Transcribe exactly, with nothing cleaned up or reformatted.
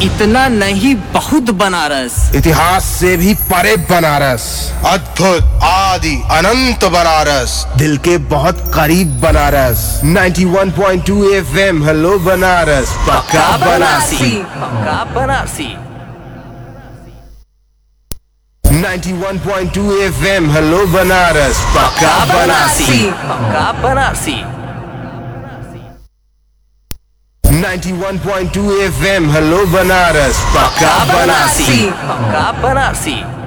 इतना नहीं बहुत बनारस, इतिहास से भी परे बनारस, अद्भुत आदि अनंत बनारस, दिल के बहुत करीब बनारस। इक्यानवे पॉइंट दो एफएम हेलो बनारस, पक्का बनारसी, पक्का बनारसी। इक्यानवे पॉइंट दो एफएम हेलो बनारस, पक्का बनारसी, पक्का बनारसी। इक्यानवे पॉइंट दो एफएम हेलो बनारस, पक्का बनारसी, पक्का बनारसी।